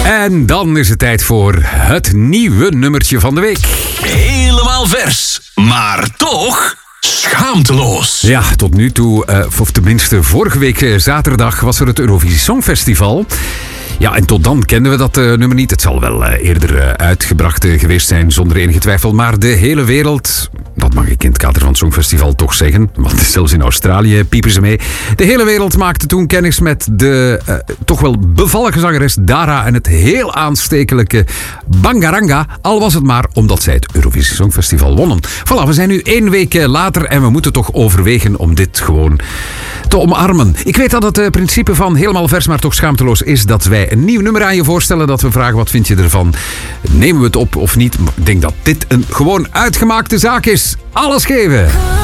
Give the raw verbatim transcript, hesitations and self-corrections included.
En dan is het tijd voor het nieuwe nummertje van de week. Helemaal vers, maar toch schaamteloos. Ja, tot nu toe, uh, of tenminste vorige week uh, zaterdag was er het Eurovisie Songfestival. Ja, en tot dan kenden we dat uh, nummer niet. Het zal wel uh, eerder uh, uitgebracht uh, geweest zijn, zonder enige twijfel. Maar de hele wereld, dat mag ik in het kader van het Songfestival toch zeggen, want zelfs in Australië piepen ze mee. De hele wereld maakte toen kennis met de uh, toch wel bevallige zangeres Dara en het heel aanstekelijke Bangaranga. Al was het maar omdat zij het Eurovisie Songfestival wonnen. Voilà, we zijn nu één week uh, later en we moeten toch overwegen om dit gewoon te omarmen. Ik weet dat het uh, principe van helemaal vers, maar toch schaamteloos is dat wij een nieuw nummer aan je voorstellen, dat we vragen wat vind je ervan, nemen we het op of niet. Ik denk dat dit een gewoon uitgemaakte zaak is. Alles geven!